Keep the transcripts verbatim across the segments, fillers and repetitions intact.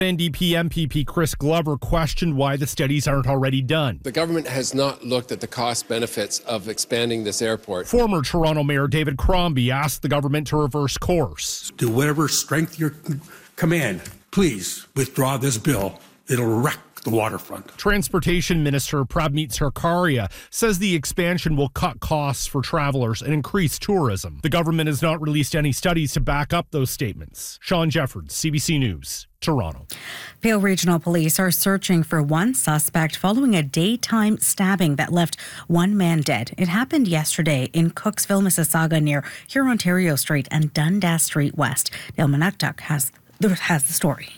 N D P M P P Chris Glover questioned why the studies aren't already done. The government has not looked at the cost benefits of expanding this airport. Former Toronto Mayor David Crombie asked the government to reverse course. Do whatever strength you command. Please withdraw this bill. It'll wreck the waterfront. Transportation Minister Prabmeet Sarkaria says the expansion will cut costs for travelers and increase tourism. The government has not released any studies to back up those statements. Sean Jeffords, C B C News, Toronto. Peel Regional Police are searching for one suspect following a daytime stabbing that left one man dead. It happened yesterday in Cooksville, Mississauga, near Hurontario Street and Dundas Street West. Dale Manuktuk has, has the story.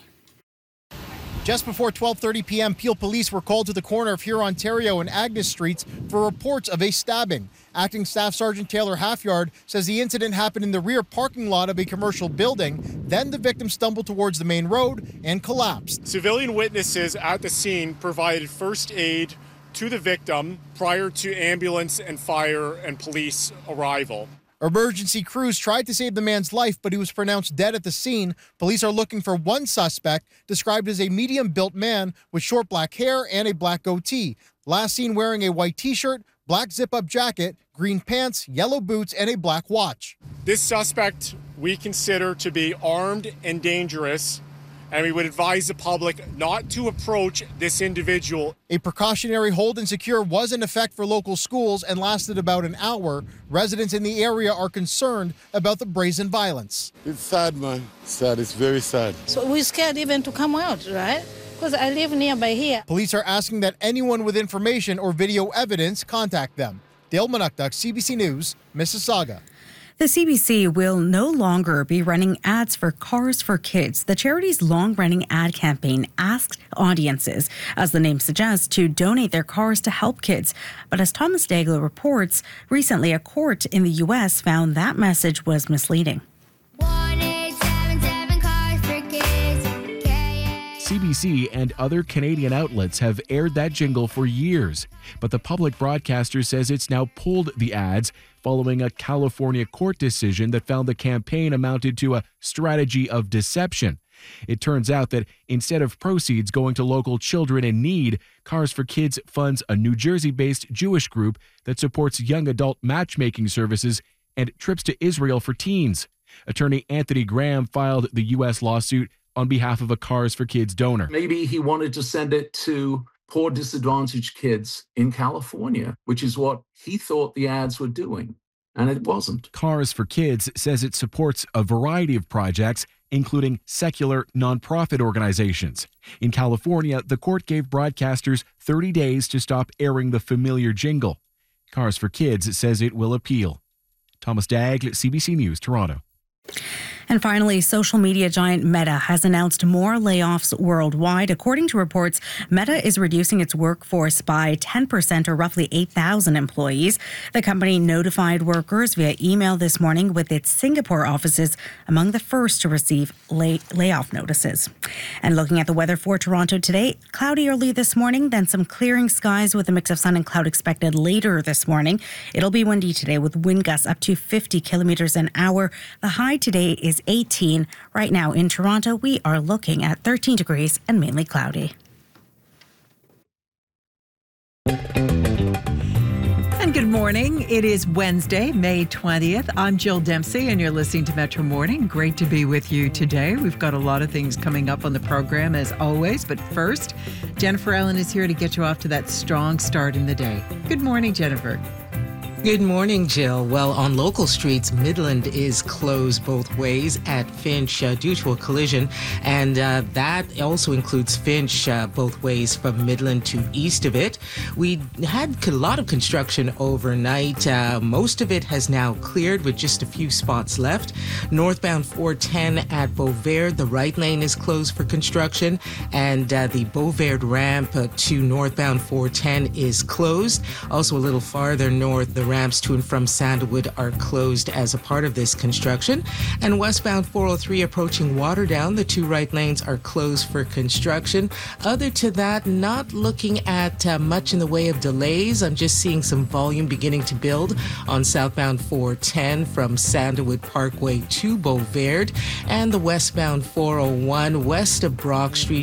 Just before twelve thirty p.m., Peel Police were called to the corner of Hurontario and Agnes Streets for reports of a stabbing. Acting Staff Sergeant Taylor Halfyard says the incident happened in the rear parking lot of a commercial building. Then the victim stumbled towards the main road and collapsed. Civilian witnesses at the scene provided first aid to the victim prior to ambulance and fire and police arrival. Emergency crews tried to save the man's life, but he was pronounced dead at the scene. Police are looking for one suspect, described as a medium-built man with short black hair and a black goatee. Last seen wearing a white t-shirt, black zip-up jacket, green pants, yellow boots, and a black watch. This suspect we consider to be armed and dangerous, and we would advise the public not to approach this individual. A precautionary hold and secure was in effect for local schools and lasted about an hour. Residents in the area are concerned about the brazen violence. It's sad, man. It's sad. It's very sad. So we're scared even to come out, right? Because I live nearby here. Police are asking that anyone with information or video evidence contact them. Dale Manuktuk, C B C News, Mississauga. The C B C will no longer be running ads for Cars for Kids. The charity's long-running ad campaign asked audiences, as the name suggests, to donate their cars to help kids. But as Thomas Daigle reports, recently a court in the U S found that message was misleading. C B C and other Canadian outlets have aired that jingle for years, but the public broadcaster says it's now pulled the ads following a California court decision that found the campaign amounted to a strategy of deception. It turns out that instead of proceeds going to local children in need, Cars for Kids funds a New Jersey-based Jewish group that supports young adult matchmaking services and trips to Israel for teens. Attorney Anthony Graham filed the U S lawsuit on behalf of a Cars for Kids donor. Maybe he wanted to send it to poor, disadvantaged kids in California, which is what he thought the ads were doing, and it wasn't. Cars for Kids says it supports a variety of projects, including secular nonprofit organizations. In California, the court gave broadcasters thirty days to stop airing the familiar jingle. Cars for Kids says it will appeal. Thomas Daigle, C B C News, Toronto. And finally, social media giant Meta has announced more layoffs worldwide. According to reports, Meta is reducing its workforce by ten percent or roughly eight thousand employees. The company notified workers via email this morning, with its Singapore offices among the first to receive lay- layoff notices. And looking at the weather for Toronto today, cloudy early this morning, then some clearing skies with a mix of sun and cloud expected later this morning. It'll be windy today with wind gusts up to fifty kilometers an hour. The high today is eighteen. Right now in Toronto, we are looking at thirteen degrees and mainly cloudy. And good morning. It is Wednesday, May twentieth. I'm Jill Dempsey, and you're listening to Metro Morning. Great to be with you today. We've got a lot of things coming up on the program, as always. But first, Jennifer Allen is here to get you off to that strong start in the day. Good morning, Jennifer. Good morning, Jill. Well, on local streets, Midland is closed both ways at Finch uh, due to a collision, and uh, that also includes Finch uh, both ways from Midland to east of it. We had a lot of construction overnight. Uh, most of it has now cleared with just a few spots left. Northbound four ten at Beauvert, the right lane is closed for construction, and uh, the Beauvert ramp uh, to northbound four ten is closed. Also a little farther north, the ramps to and from Sandalwood are closed as a part of this construction. And westbound four oh three approaching Waterdown, the two right lanes are closed for construction. Other to that, not looking at uh, much in the way of delays. I'm just seeing some volume beginning to build on southbound four ten from Sandalwood Parkway to Beauverde, and the westbound four oh one west of Brock Street